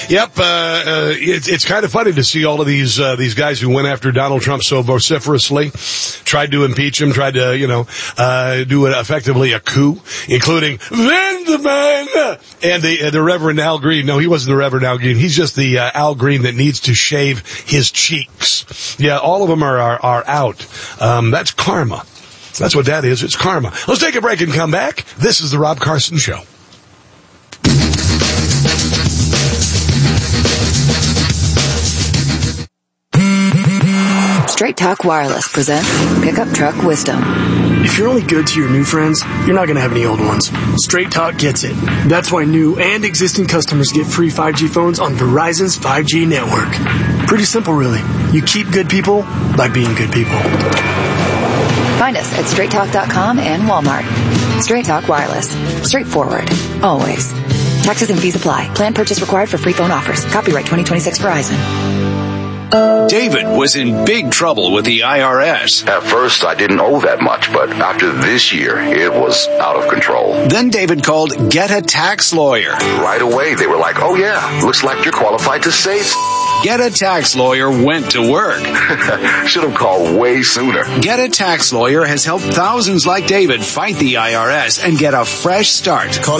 Yep, it's kind of funny to see all of these guys who went after Donald Trump so vociferously, tried to impeach him, tried to, do effectively a coup, including Vanderman and the Reverend Al Green. No, he wasn't the Reverend Al Green. He's just the Al Green that needs to shave his cheeks. Yeah, all of them are out. That's karma. That's what that is. It's karma. Let's take a break and come back. This is the Rob Carson Show. Straight Talk Wireless presents Pickup Truck Wisdom. If you're only good to your new friends, you're not going to have any old ones. Straight Talk gets it. That's why new and existing customers get free 5G phones on Verizon's 5G network. Pretty simple, really. You keep good people by being good people. Find us at straighttalk.com and Walmart. Straight Talk Wireless. Straightforward. Always. Taxes and fees apply. Plan purchase required for free phone offers. Copyright 2026 Verizon. David was in big trouble with the IRS. At first, I didn't owe that much, but after this year, it was out of control. Then David called Get a Tax Lawyer. Right away, they were like, oh yeah, looks like you're qualified to save. Get a Tax Lawyer went to work. Should have called way sooner. Get a Tax Lawyer has helped thousands like David fight the IRS and get a fresh start. Call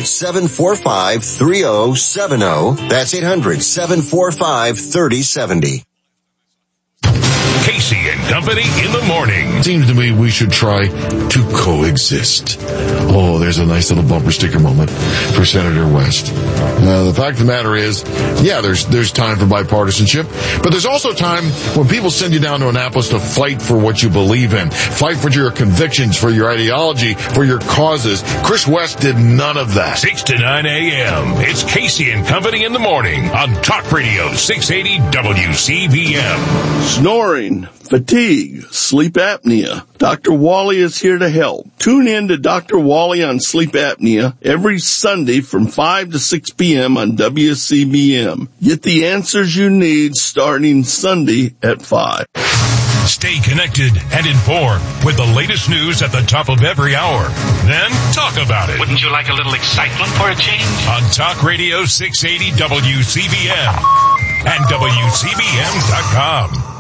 800-745-3070. That's 800-745-3070. Casey and Company in the morning. Seems to me we should try to coexist. Oh, there's a nice little bumper sticker moment for Senator West. The fact of the matter is, yeah, there's time for bipartisanship, but there's also time when people send you down to Annapolis to fight for what you believe in, fight for your convictions, for your ideology, for your causes. Chris West did none of that. 6 to 9 a.m. It's Casey and Company in the morning on Talk Radio 680 WCBM. Snoring, fatigue, sleep apnea. Dr. Wally is here to help. Tune in to Dr. Wally on sleep apnea every Sunday from 5 to 6 p.m. on WCBM. Get the answers you need starting Sunday at 5. Stay connected and informed with the latest news at the top of every hour. Then talk about it. Wouldn't you like a little excitement for a change? On Talk Radio 680 WCBM and WCBM.com.